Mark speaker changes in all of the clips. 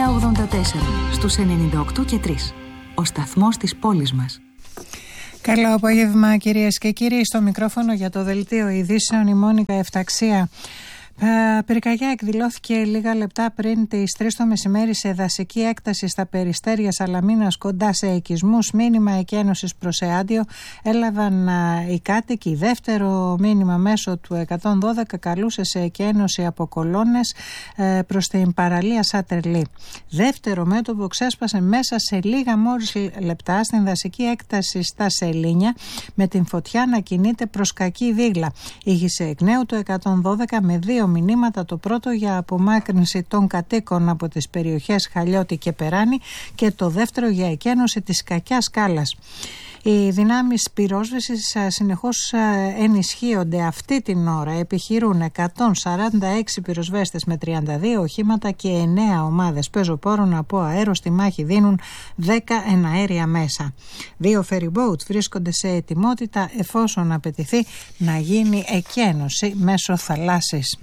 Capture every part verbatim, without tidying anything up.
Speaker 1: εννιά ογδόντα τέσσερα στους ενενήντα οκτώ και τρία. Ο σταθμός της πόλης μας.
Speaker 2: Καλό απόγευμα κυρίες και κύριοι, στο μικρόφωνο για το δελτίο ειδήσεων η Μόνικα Εφταξία. Πυρκαγιά εκδηλώθηκε λίγα λεπτά πριν τις τρεις το μεσημέρι σε δασική έκταση στα Περιστέρια Σαλαμίνας κοντά σε οικισμούς. Μήνυμα εκένωσης προς Εάντιο έλαβαν οι κάτοικοι. Δεύτερο μήνυμα μέσω του εκατόν δώδεκα καλούσε σε εκένωση από κολόνες προς την παραλία Σάτερλι. Δεύτερο μέτωπο ξέσπασε μέσα σε λίγα μόλις λεπτά στην δασική έκταση στα Σελήνια, με την φωτιά να κινείται προς Κακή Δίγλα. Ήγησε εκ νέου το εκατόν δώδεκα με δύο μηνύματα, το πρώτο για απομάκρυνση των κατοίκων από τις περιοχές Χαλιώτη και Περάνη και το δεύτερο για εκένωση της Κακιάς Σκάλας. Οι δυνάμεις πυρόσβεσης συνεχώς ενισχύονται. Αυτή την ώρα επιχειρούν εκατόν σαράντα έξι πυροσβέστες με τριάντα δύο οχήματα και εννέα ομάδες πεζοπόρων από αέρο. Στη μάχη δίνουν δέκα εναέρια μέσα. Δύο ferry boats βρίσκονται σε ετοιμότητα εφόσον απαιτηθεί να γίνει εκένωση μέσω θαλάσσης.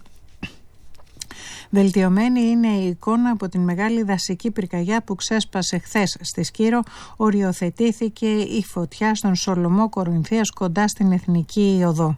Speaker 2: Βελτιωμένη είναι η εικόνα από την μεγάλη δασική πυρκαγιά που ξέσπασε χθες στη Σκύρο. Οριοθετήθηκε η φωτιά στον Σολομό Κορινθίας κοντά στην Εθνική Οδό.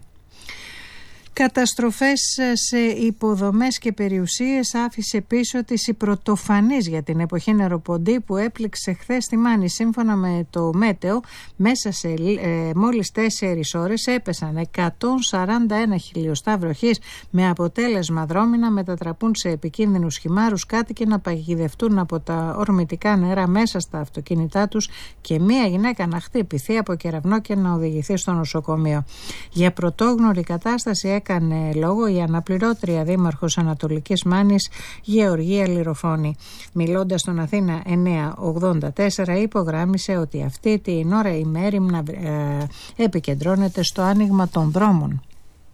Speaker 2: Καταστροφές σε υποδομές και περιουσίες άφησε πίσω της η πρωτοφανής για την εποχή νεροποντή που έπληξε χθες στη Μάνη. Σύμφωνα με το Μέτεο, μέσα σε ε, μόλις τέσσερις ώρες έπεσαν εκατόν σαράντα ένα χιλιοστά βροχής, με αποτέλεσμα δρόμοι να μετατραπούν σε επικίνδυνους χυμάρους, κάτοικοι να παγιδευτούν από τα ορμητικά νερά μέσα στα αυτοκίνητά τους και μία γυναίκα να χτυπηθεί από κεραυνό και να οδηγηθεί στο νοσοκομείο. Για πρωτόγνωρη κατάσταση έκανε λόγο η αναπληρώτρια δήμαρχος Ανατολικής Μάνης Γεωργία Λυροφώνη. Μιλώντας στον Αθήνα εννιά ογδόντα τέσσερα, υπογράμμισε ότι αυτή την ώρα η μέριμνα ε, επικεντρώνεται στο άνοιγμα των δρόμων.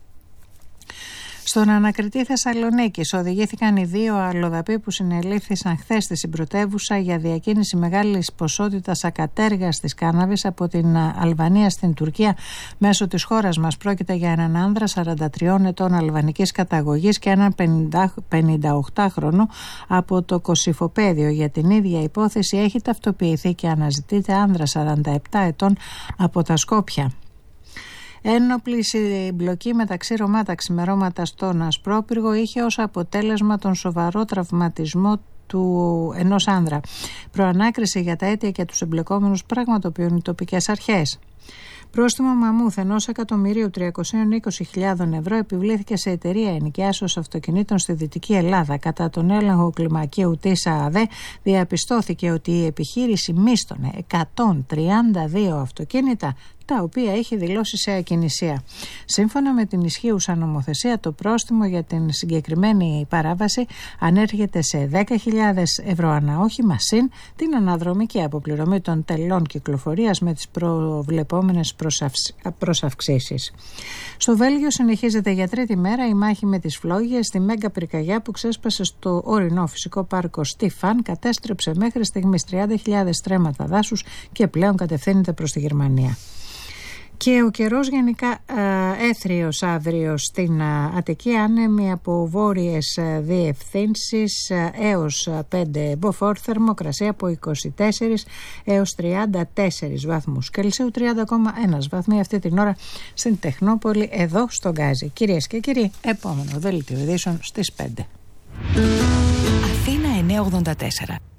Speaker 2: Στον Ανακριτή Θεσσαλονίκης οδηγήθηκαν οι δύο αλλοδαποί που συνελήφθησαν χθες στη συμπρωτεύουσα για διακίνηση μεγάλης ποσότητας ακατέργαστης κάναβης από την Αλβανία στην Τουρκία μέσω της χώρας μας. Πρόκειται για έναν άνδρα σαράντα τριών ετών αλβανικής καταγωγής και έναν πενηνταοκτάχρονο από το Κωσυφοπαίδιο. Για την ίδια υπόθεση έχει ταυτοποιηθεί και αναζητείται άνδρα σαράντα επτά ετών από τα Σκόπια. Ένοπλη συμπλοκή μεταξύ Ρωμά τα ξημερώματα στον Ασπρόπυργο είχε ως αποτέλεσμα τον σοβαρό τραυματισμό του ενός άνδρα. Προανάκριση για τα αίτια και τους εμπλεκόμενους πραγματοποιούν οι τοπικές αρχές. Πρόστιμο μαμούθ ενός εκατομμυρίου τριακόσιες είκοσι χιλιάδες ευρώ επιβλήθηκε σε εταιρεία ενοικιάσεως αυτοκινήτων στη Δυτική Ελλάδα. Κατά τον έλεγχο κλιμακίου της ΑΑΔΕ διαπιστώθηκε ότι η επιχείρηση μίσθωνε εκατόν τριάντα δύο αυτοκίνητα, τα οποία έχει δηλώσει σε ακινησία. Σύμφωνα με την ισχύουσα νομοθεσία, το πρόστιμο για την συγκεκριμένη παράβαση ανέρχεται σε δέκα χιλιάδες ευρώ ανά όχημα, συν την αναδρομική αποπληρωμή των τελών κυκλοφορίας με τις προβλεπόμενες προσαυξήσεις. Στο Βέλγιο συνεχίζεται για τρίτη μέρα η μάχη με τις φλόγες. Στη μέγα πυρκαγιά που ξέσπασε στο ορεινό φυσικό πάρκο Στιφάν κατέστρεψε μέχρι στιγμής τριάντα χιλιάδες στρέμματα δάσους και πλέον κατευθύνεται προς τη Γερμανία. Και ο καιρός γενικά ε, έθριος αύριο στην Αττική, άνεμοι από βόρειες διευθύνσεις ε, έως πέντε μποφόρ, θερμοκρασία από είκοσι τέσσερα έως τριάντα τέσσερα βαθμούς Κελσίου, τριάντα κόμμα ένα βαθμοί αυτή την ώρα στην Τεχνόπολη, εδώ στον Γκάζι. Κυρίες και κύριοι, επόμενο δελτίο ειδήσεων στις πέντε.
Speaker 1: Αθήνα εννιά ογδόντα τέσσερα.